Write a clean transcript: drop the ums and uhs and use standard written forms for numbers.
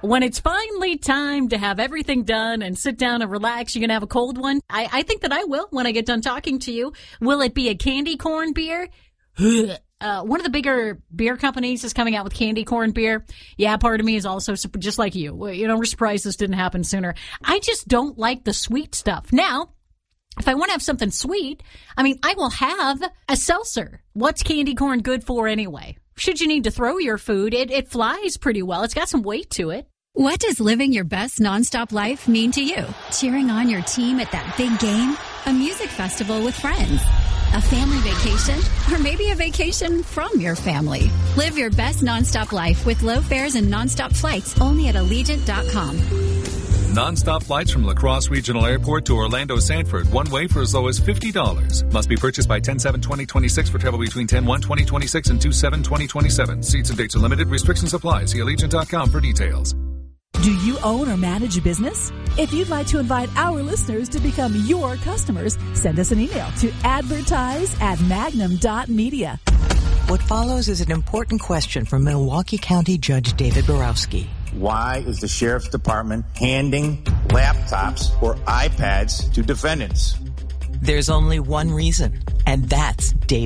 When it's finally time to have everything done and sit down and relax, you're going to have a cold one. I think that I will when I get done talking to you. Will it be a candy corn beer? One of the bigger beer companies is coming out with candy corn beer. Yeah, part of me is also just like you. We're surprised this didn't happen sooner. I just don't like the sweet stuff. Now, if I want to have something sweet, I will have a seltzer. What's candy corn good for anyway? Should you need to throw your food, it flies pretty well. It's got some weight to it. What does living your best nonstop life mean to you? Cheering on your team at that big game? A music festival with friends? A family vacation? Or maybe a vacation from your family? Live your best nonstop life with low fares and nonstop flights only at Allegiant.com. Non-stop flights from La Crosse Regional Airport to Orlando Sanford, one way for as low as $50. Must be purchased by 10/7/2026 for travel between 10/1/2026 and 2/7/2027. Seats and dates are limited. Restrictions apply. See Allegiant.com for details. Do you own or manage a business? If you'd like to invite our listeners to become your customers, send us an email to advertise@magnum.media. What follows is an important question from Milwaukee County Judge David Borowski. Why is the Sheriff's Department handing laptops or iPads to defendants? There's only one reason, and that's David.